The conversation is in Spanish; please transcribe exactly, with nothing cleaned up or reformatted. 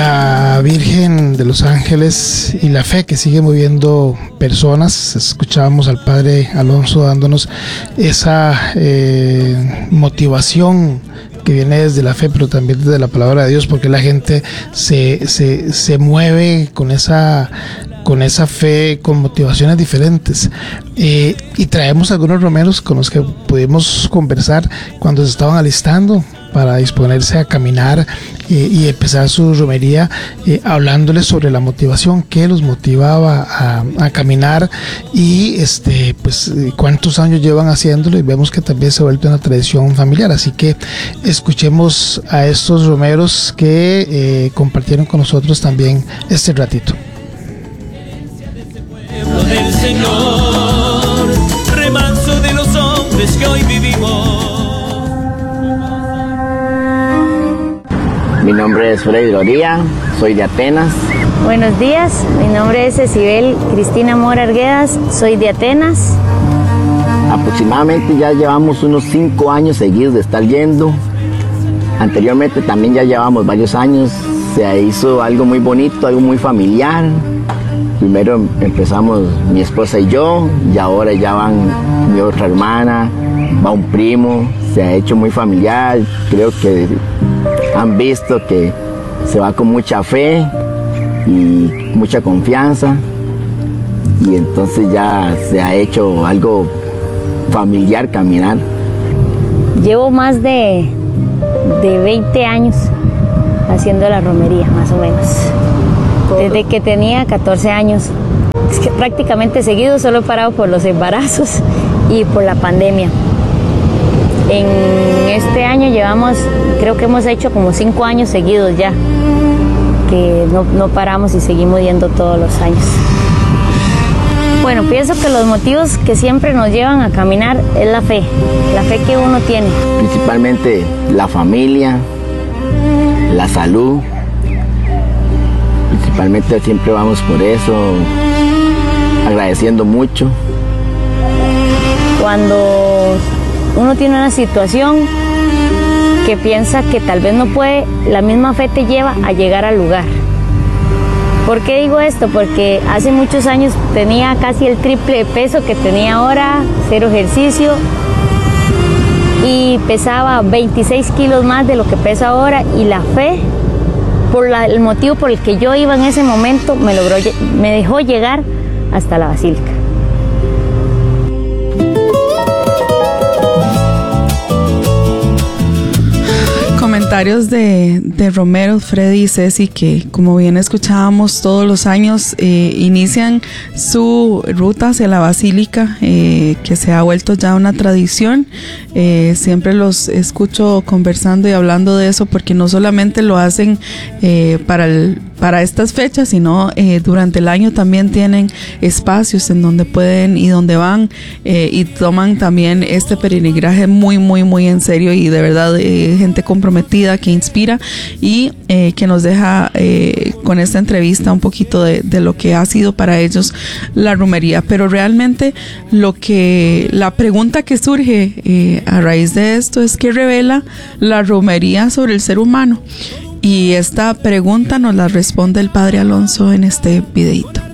la Virgen de los Ángeles y la fe que sigue moviendo personas. Escuchábamos al Padre Alonso dándonos esa eh, motivación que viene desde la fe, pero también desde la palabra de Dios, porque la gente se, se, se mueve con esa con esa fe, con motivaciones diferentes. Eh, y traemos algunos romeros con los que pudimos conversar cuando se estaban alistando para disponerse a caminar eh, y empezar su romería, eh, hablándoles sobre la motivación que los motivaba a, a caminar y este pues cuántos años llevan haciéndolo, y vemos que también se ha vuelto una tradición familiar. Así que escuchemos a estos romeros que eh, compartieron con nosotros también este ratito. Del Señor, remanso de los hombres que hoy vivimos. Mi nombre es Freddy Loría, soy de Atenas. Buenos días, mi nombre es Cecibel Cristina Mora Arguedas, soy de Atenas. Aproximadamente ya llevamos unos cinco años seguidos de estar yendo. Anteriormente también ya llevamos varios años. Se hizo algo muy bonito, algo muy familiar. Primero empezamos mi esposa y yo, y ahora ya van mi otra hermana, va un primo. Se ha hecho muy familiar. Creo que han visto que se va con mucha fe y mucha confianza, y entonces ya se ha hecho algo familiar caminar. Llevo más de, de veinte años haciendo la romería, más o menos. Desde que tenía catorce años. Es que prácticamente seguido, solo he parado por los embarazos y por la pandemia. En este año llevamos, creo que hemos hecho como cinco años seguidos ya, que no, no paramos y seguimos yendo todos los años. Bueno, pienso que los motivos que siempre nos llevan a caminar es la fe, la fe que uno tiene. Principalmente la familia, la salud. Principalmente siempre vamos por eso, agradeciendo mucho. Cuando uno tiene una situación que piensa que tal vez no puede, la misma fe te lleva a llegar al lugar. ¿Por qué digo esto? Porque hace muchos años tenía casi el triple de peso que tenía ahora, cero ejercicio, y pesaba veintiséis kilos más de lo que peso ahora, y la fe, por la, el motivo por el que yo iba en ese momento, me logró, me dejó llegar hasta la basílica. Comentarios de, de Romero, Freddy y Ceci, que como bien escuchábamos todos los años eh, inician su ruta hacia la basílica, eh, que se ha vuelto ya una tradición. Eh, siempre los escucho conversando y hablando de eso, porque no solamente lo hacen eh, para el para estas fechas, sino eh, durante el año también tienen espacios en donde pueden y donde van eh, y toman también este peregrinaje muy, muy, muy en serio, y de verdad eh, gente comprometida que inspira y eh, que nos deja eh, con esta entrevista un poquito de, de lo que ha sido para ellos la romería. Pero realmente lo que, la pregunta que surge eh, a raíz de esto es: ¿qué revela la romería sobre el ser humano? Y esta pregunta nos la responde el Padre Alonso en este videíto.